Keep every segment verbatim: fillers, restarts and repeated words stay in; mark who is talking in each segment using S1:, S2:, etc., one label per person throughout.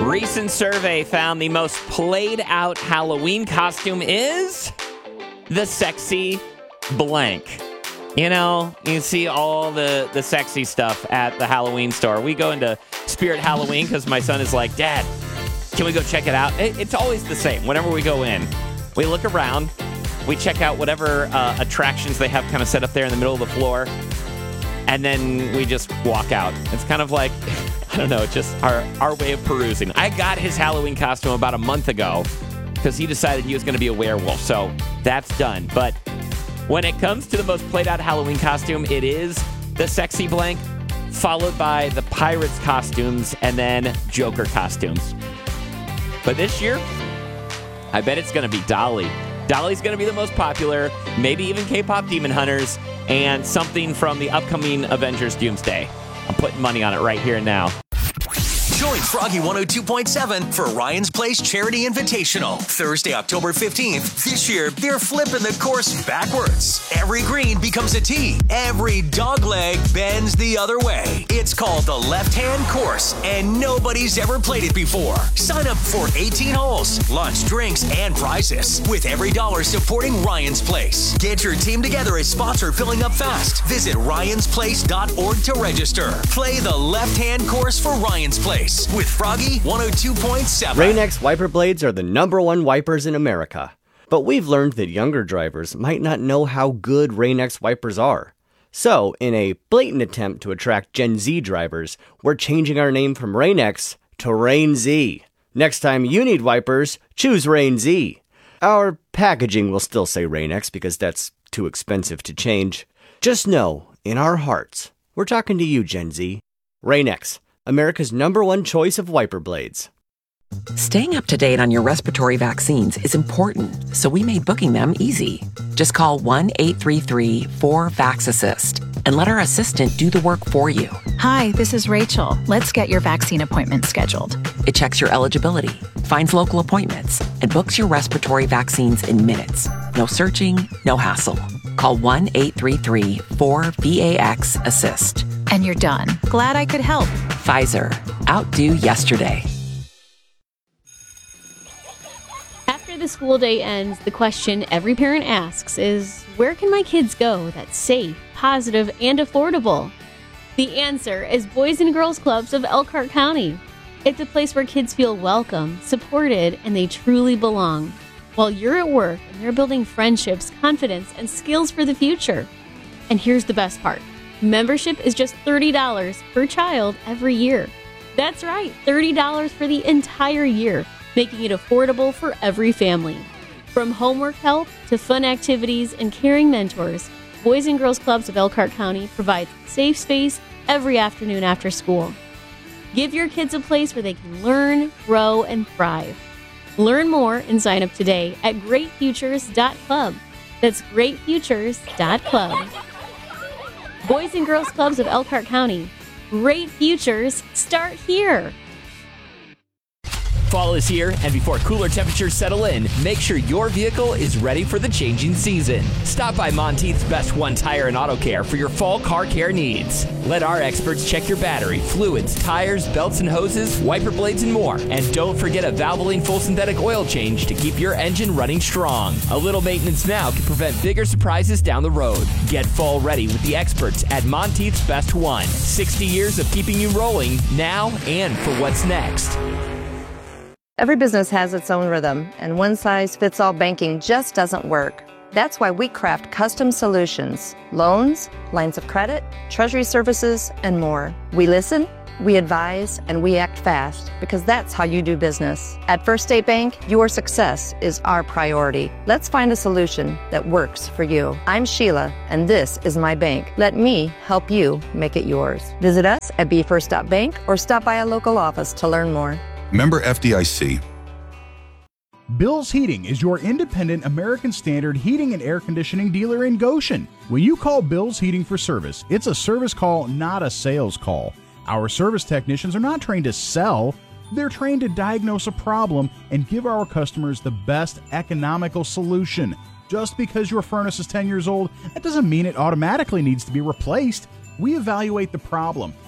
S1: Recent survey found the most played out Halloween costume is the sexy blank. You know, you see all the, the sexy stuff at the Halloween store. We go into Spirit Halloween because my son is like, Dad, can we go check it out? It, it's always the same. Whenever we go in, we look around, we check out whatever uh, attractions they have kind of set up there in the middle of the floor, and then we just walk out. It's kind of like, I don't know, just our, our way of perusing. I got his Halloween costume about a month ago because he decided he was going to be a werewolf, so that's done. But when it comes to the most played out Halloween costume, it is the sexy blank, followed by the Pirates costumes, and then Joker costumes. But this year, I bet it's going to be Dolly. Dolly's going to be the most popular, maybe even K-pop Demon Hunters, and something from the upcoming Avengers Doomsday. I'm putting money on it right here and now.
S2: Join Froggy one oh two point seven for Ryan's Place Charity Invitational. Thursday, October fifteenth. This year, they're flipping the course backwards. Every green becomes a tee. Every dogleg bends the other way. It's called the left-hand course, and nobody's ever played it before. Sign up for eighteen holes, lunch, drinks, and prizes, with every dollar supporting Ryan's Place. Get your team together as spots are filling up fast. Visit ryans place dot org to register. Play the left-hand course for Ryan's Place with Froggy one oh two point seven.
S3: Rain-X wiper blades are the number one wipers in America. But we've learned that younger drivers might not know how good Rain-X wipers are. So, in a blatant attempt to attract Gen Z drivers, we're changing our name from Rain-X to Rain-Z. Next time you need wipers, choose Rain-Z. Our packaging will still say Rain-X because that's too expensive to change. Just know, in our hearts, we're talking to you, Gen Z. Rain-X, America's number one choice of wiper blades.
S4: Staying up to date on your respiratory vaccines is important, so we made booking them easy. Just call one eight three three four VAX-ASSIST and let our assistant do the work for you.
S5: Hi, this is Rachel. Let's get your vaccine appointment scheduled.
S4: It checks your eligibility, finds local appointments, and books your respiratory vaccines in minutes. No searching, no hassle. Call one eight three three four VAX-ASSIST.
S5: And you're done. Glad I could help.
S4: Pfizer. Outdo yesterday.
S6: After the school day ends, the question every parent asks is, where can my kids go that's safe, positive, and affordable? The answer is Boys and Girls Clubs of Elkhart County. It's a place where kids feel welcome, supported, and they truly belong. While you're at work and they're building friendships, confidence, and skills for the future. And here's the best part. Membership is just thirty dollars per child every year. That's right, thirty dollars for the entire year, making it affordable for every family. From homework help to fun activities and caring mentors, Boys and Girls Clubs of Elkhart County provides safe space every afternoon after school. Give your kids a place where they can learn, grow, and thrive. Learn more and sign up today at great futures dot club. That's great futures dot club. Boys and Girls Clubs of Elkhart County. Great futures start here.
S1: Fall is here, and before cooler temperatures settle in, make sure your vehicle is ready for the changing season. Stop by Monteith's Best One Tire and Auto Care for your fall car care needs. Let our experts check your battery, fluids, tires, belts and hoses, wiper blades, and more. And don't forget a Valvoline full synthetic oil change to keep your engine running strong. A little maintenance now can prevent bigger surprises down the road. Get fall ready with the experts at Monteith's Best One. sixty years of keeping you rolling now and for what's next.
S7: Every business has its own rhythm, and one-size-fits-all banking just doesn't work. That's why we craft custom solutions, loans, lines of credit, treasury services, and more. We listen, we advise, and we act fast, because that's how you do business. At First State Bank, your success is our priority. Let's find a solution that works for you. I'm Sheila, and this is my bank. Let me help you make it yours. Visit us at b first dot bank or stop by a local office to learn more.
S8: Member F D I C.
S9: Bill's Heating is your independent American Standard heating and air conditioning dealer in Goshen. When you call Bill's Heating for service, it's a service call, not a sales call. Our service technicians are not trained to sell. They're trained to diagnose a problem and give our customers the best economical solution. Just because your furnace is ten years old, that doesn't mean it automatically needs to be replaced. We evaluate the problem,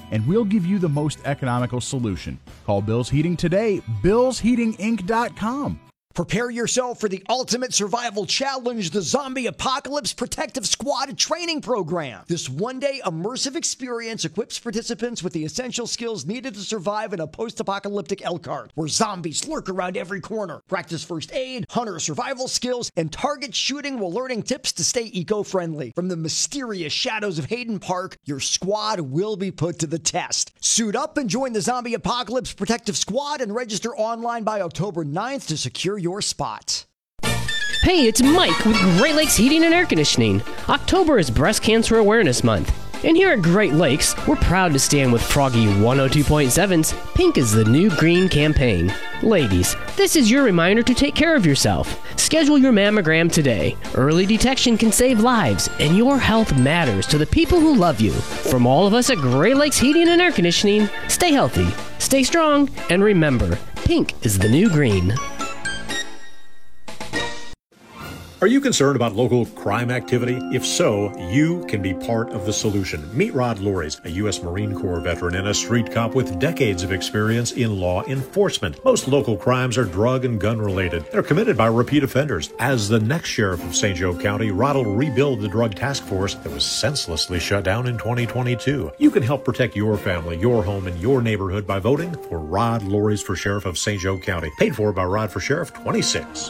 S9: and we'll give you the most economical solution. Call Bill's Heating today, bills heating inc dot com.
S8: Prepare yourself for the ultimate survival challenge, the Zombie Apocalypse Protective Squad Training Program. This one-day immersive experience equips participants with the essential skills needed to survive in a post-apocalyptic Elkhart, where zombies lurk around every corner. Practice first aid, hunter survival skills, and target shooting while learning tips to stay eco-friendly. From the mysterious shadows of Hayden Park, your squad will be put to the test. Suit up and join the Zombie Apocalypse Protective Squad and register online by October ninth to secure your spot.
S10: Hey, it's Mike with Great Lakes Heating and Air Conditioning. October is Breast Cancer Awareness Month. And here at Great Lakes, we're proud to stand with Froggy one oh two point seven's Pink is the New Green campaign. Ladies, this is your reminder to take care of yourself. Schedule your mammogram today. Early detection can save lives, and your health matters to the people who love you. From all of us at Great Lakes Heating and Air Conditioning, stay healthy, stay strong, and remember, pink is the new green.
S11: Are you concerned about local crime activity? If so, you can be part of the solution. Meet Rod Loris, a U S Marine Corps veteran and a street cop with decades of experience in law enforcement. Most local crimes are drug and gun related. They're committed by repeat offenders. As the next sheriff of Saint Joe County, Rod will rebuild the drug task force that was senselessly shut down in twenty twenty-two. You can help protect your family, your home, and your neighborhood by voting for Rod Loris for Sheriff of Saint Joe County. Paid for by Rod for Sheriff twenty-six.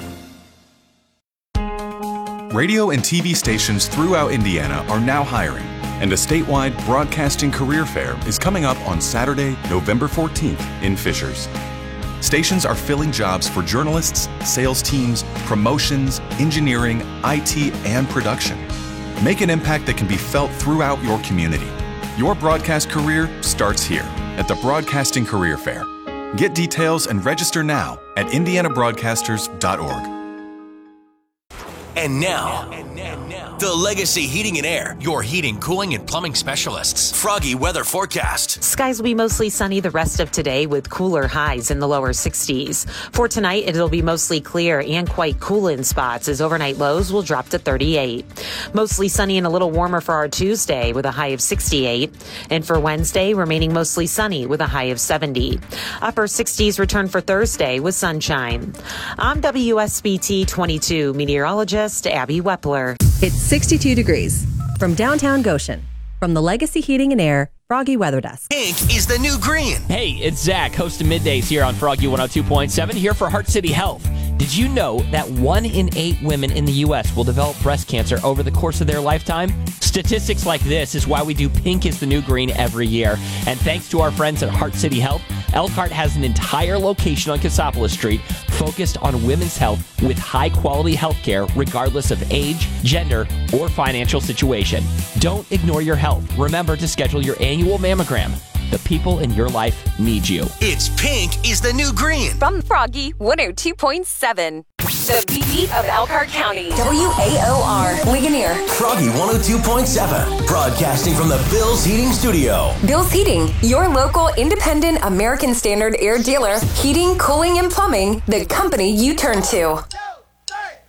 S12: Radio and T V stations throughout Indiana are now hiring, and a statewide broadcasting career fair is coming up on Saturday, November fourteenth in Fishers. Stations are filling jobs for journalists, sales teams, promotions, engineering, I T, and production. Make an impact that can be felt throughout your community. Your broadcast career starts here at the Broadcasting Career Fair. Get details and register now at indiana broadcasters dot org.
S2: And now, the Legacy Heating and Air, your heating, cooling, and plumbing specialists. Froggy weather forecast.
S13: Skies will be mostly sunny the rest of today with cooler highs in the lower sixties. For tonight, it'll be mostly clear and quite cool in spots as overnight lows will drop to thirty-eight. Mostly sunny and a little warmer for our Tuesday with a high of sixty-eight. And for Wednesday, remaining mostly sunny with a high of seventy. Upper sixties return for Thursday with sunshine. I'm W S B T twenty-two meteorologist Abby Wepler.
S14: It's sixty-two degrees from downtown Goshen. From the Legacy Heating and Air Froggy Weather Desk.
S2: Pink is the new green.
S1: Hey, it's Zach, host of Middays here on Froggy one oh two point seven, here for Heart City Health. Did you know that one in eight women in the U S will develop breast cancer over the course of their lifetime? Statistics like this is why we do Pink is the New Green every year. And thanks to our friends at Heart City Health, Elkhart has an entire location on Cassopolis Street focused on women's health with high-quality health care regardless of age, gender, or financial situation. Don't ignore your health. Remember to schedule your annual mammogram. The people in your life need you.
S2: It's Pink is the New Green.
S15: From Froggy one oh two point seven. The beat of Elkhart County. W A O R. Ligonier.
S2: Froggy one oh two point seven. Broadcasting from the Bill's Heating Studio.
S15: Bill's Heating, your local independent American Standard air dealer. Heating, cooling, and plumbing. The company you turn to.